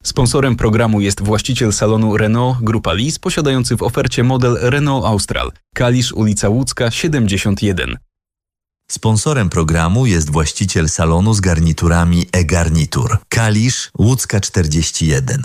Sponsorem programu jest właściciel salonu Renault Grupa Lis, posiadający w ofercie model Renault Austral. Kalisz, ulica Łódzka, 71. Sponsorem programu jest właściciel salonu z garniturami e-Garnitur. Kalisz, Łódzka 41.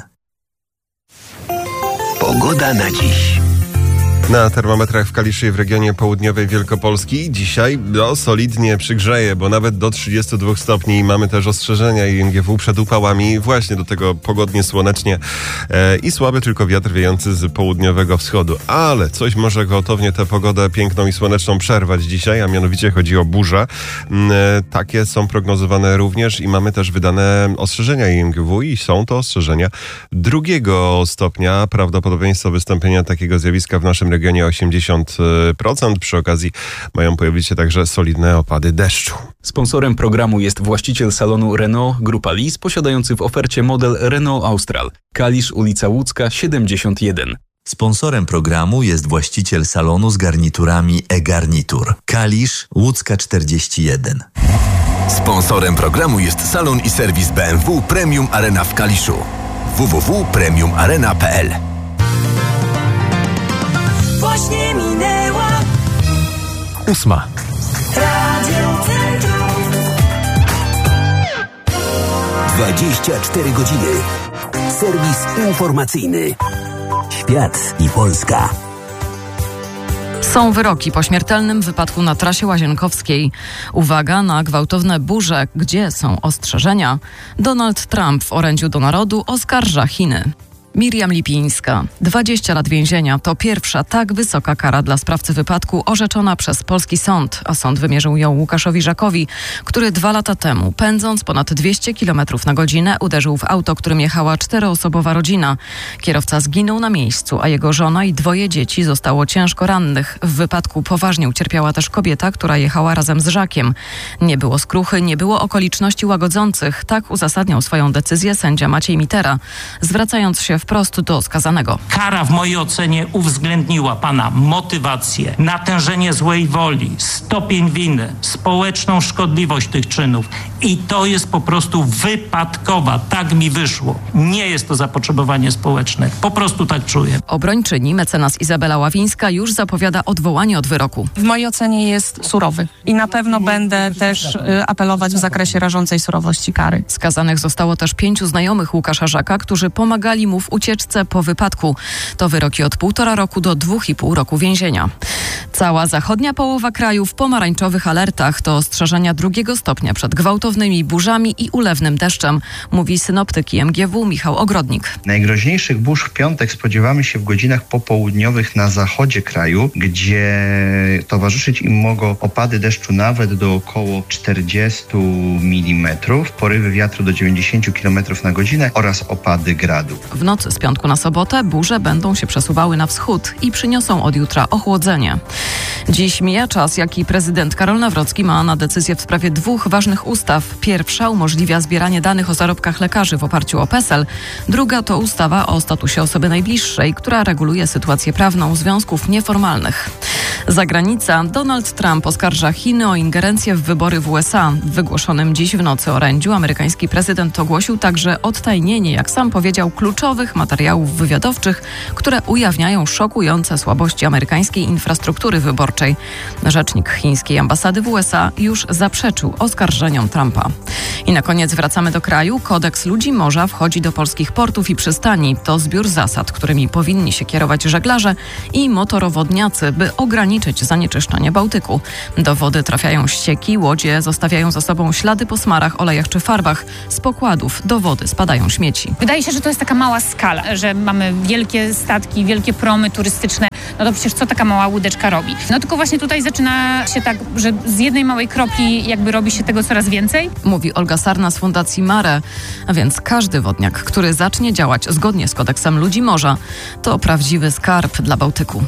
Pogoda na dziś. Na termometrach w Kaliszu i w regionie południowej Wielkopolski dzisiaj solidnie przygrzeje, bo nawet do 32 stopni. Mamy też ostrzeżenia IMGW przed upałami, właśnie do tego pogodnie, słonecznie i słaby tylko wiatr wiejący z południowego wschodu. Ale coś może gwałtownie tę pogodę piękną i słoneczną przerwać dzisiaj, a mianowicie chodzi o burze. Takie są prognozowane również i mamy też wydane ostrzeżenia IMGW i są to ostrzeżenia 2 stopnia. Prawdopodobieństwo wystąpienia takiego zjawiska w naszym regionie 80%. Przy okazji mają pojawić się także solidne opady deszczu. Sponsorem programu jest właściciel salonu Renault Grupa Lis, posiadający w ofercie model Renault Austral. Kalisz, ulica Łódzka, 71. Sponsorem programu jest właściciel salonu z garniturami e-Garnitur. Kalisz, Łódzka 41. Sponsorem programu jest salon i serwis BMW Premium Arena w Kaliszu. www.premiumarena.pl. Właśnie minęła 8. Radio Centrum. 24 godziny. Serwis informacyjny. Świat i Polska. Są wyroki po śmiertelnym wypadku na trasie łazienkowskiej. Uwaga na gwałtowne burze. Gdzie są ostrzeżenia? Donald Trump w orędziu do narodu oskarża Chiny. Miriam Lipińska. 20 lat więzienia to pierwsza tak wysoka kara dla sprawcy wypadku orzeczona przez polski sąd, a sąd wymierzył ją Łukaszowi Żakowi, który 2 lata temu, pędząc ponad 200 km na godzinę, uderzył w auto, którym jechała 4-osobowa rodzina. Kierowca zginął na miejscu, a jego żona i 2 dzieci zostało ciężko rannych. W wypadku poważnie ucierpiała też kobieta, która jechała razem z Żakiem. Nie było skruchy, nie było okoliczności łagodzących. Tak uzasadniał swoją decyzję sędzia Maciej Mitera, zwracając się wprost do skazanego. Kara w mojej ocenie uwzględniła pana motywację, natężenie złej woli, stopień winy, społeczną szkodliwość tych czynów i to jest po prostu wypadkowa. Tak mi wyszło. Nie jest to zapotrzebowanie społeczne. Po prostu tak czuję. Obrończyni mecenas Izabela Ławińska już zapowiada odwołanie od wyroku. W mojej ocenie jest surowy i na pewno będę też apelować w zakresie rażącej surowości kary. Skazanych zostało też 5 znajomych Łukasza Żaka, którzy pomagali mu w ucieczce po wypadku. To wyroki od 1,5 roku do 2,5 roku więzienia. Cała zachodnia połowa kraju w pomarańczowych alertach. To ostrzeżenia 2 stopnia przed gwałtownymi burzami i ulewnym deszczem, mówi synoptyk IMGW Michał Ogrodnik. Najgroźniejszych burz w piątek spodziewamy się w godzinach popołudniowych na zachodzie kraju, gdzie towarzyszyć im mogą opady deszczu nawet do około 40 mm, porywy wiatru do 90 km na godzinę oraz opady gradu. W nocy z piątku na sobotę burze będą się przesuwały na wschód i przyniosą od jutra ochłodzenie. Dziś mija czas, jaki prezydent Karol Nawrocki ma na decyzję w sprawie 2 ważnych ustaw. Pierwsza umożliwia zbieranie danych o zarobkach lekarzy w oparciu o PESEL. Druga to ustawa o statusie osoby najbliższej, która reguluje sytuację prawną związków nieformalnych. Zagranica. Donald Trump oskarża Chiny o ingerencję w wybory w USA. W wygłoszonym dziś w nocy orędziu amerykański prezydent ogłosił także odtajnienie, jak sam powiedział, kluczowych materiałów wywiadowczych, które ujawniają szokujące słabości amerykańskiej infrastruktury wyborczej. Rzecznik chińskiej ambasady w USA już zaprzeczył oskarżeniom Trumpa. I na koniec wracamy do kraju. Kodeks ludzi morza wchodzi do polskich portów i przystani. To zbiór zasad, którymi powinni się kierować żeglarze i motorowodniacy, by ograniczyć zanieczyszczenie Bałtyku. Do wody trafiają ścieki, łodzie zostawiają za sobą ślady po smarach, olejach czy farbach. Z pokładów do wody spadają śmieci. Wydaje się, że to jest taka mała skala, że mamy wielkie statki, wielkie promy turystyczne. No to przecież co taka mała łódeczka robi? No tylko właśnie tutaj zaczyna się tak, że z jednej małej kropli jakby robi się tego coraz więcej. Mówi Olga Sarna z Fundacji Mare. A więc każdy wodniak, który zacznie działać zgodnie z kodeksem ludzi morza, to prawdziwy skarb dla Bałtyku.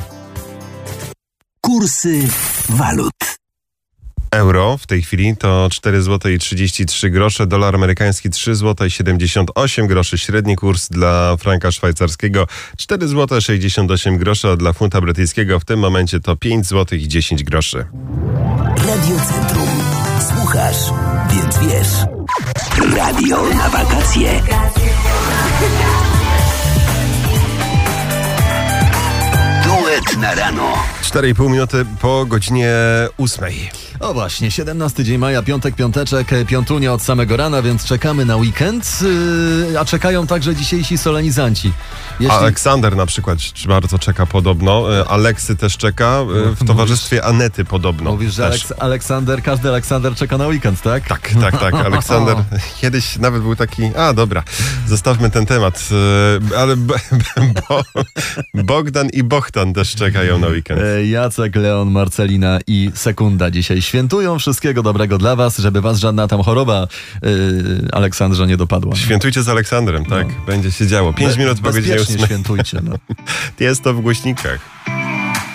Kursy walut. Euro w tej chwili to 4,33 zł, dolar amerykański 3,78 zł, średni kurs dla franka szwajcarskiego 4,68 zł, a dla funta brytyjskiego w tym momencie to 5,10 zł. Radio Centrum. Słuchasz, więc wiesz. Radio na wakacje. 'Duet na rano'. 4,5 minuty po godzinie 8. O właśnie, 17 dzień maja, piąteczek, piątunia od samego rana, więc czekamy na weekend, a czekają także dzisiejsi solenizanci. Aleksander na przykład bardzo czeka podobno, Aleksy też czeka, w towarzystwie Anety podobno. Mówisz, że każdy Aleksander czeka na weekend, tak? Tak. Aleksander kiedyś nawet był taki, dobra, zostawmy ten temat, ale Bogdan i Bohdan też czekają na weekend. Jacek, Leon, Marcelina i Sekunda dzisiaj świętują. Wszystkiego dobrego dla was, żeby was żadna tam choroba, Aleksandrze, nie dopadła. Świętujcie z Aleksandrem, tak? Będzie się działo. 5 minut po godzinie 8. Świętujcie. Jest to w głośnikach.